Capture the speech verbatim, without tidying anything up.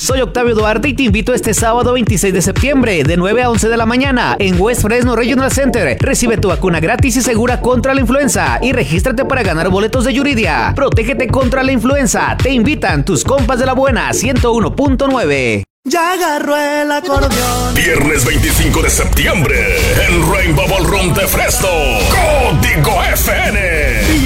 Soy Octavio Duarte y te invito este sábado veintiséis de septiembre de nueve a once de la mañana en West Fresno Regional Center. Recibe tu vacuna gratis y segura contra la influenza y regístrate para ganar boletos de Yuridia. Protégete contra la influenza. Te invitan tus compas de la buena ciento uno punto nueve. Ya agarró el acordeón. Viernes veinticinco de septiembre en Rainbow Ballroom de Fresno. Código F N.